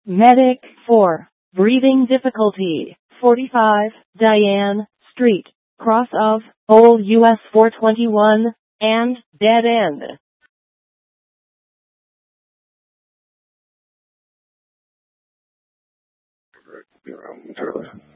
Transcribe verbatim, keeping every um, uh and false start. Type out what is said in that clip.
Medic four. Breathing difficulty. forty-five, Diane Street, cross of Old U S four twenty-one, and dead end. You know,